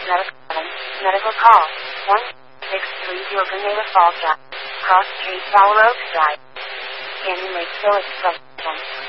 Medical call. 163 Grenada Falls Drive. Cross Street, Sour Oaks Drive. Canyon Lake Village,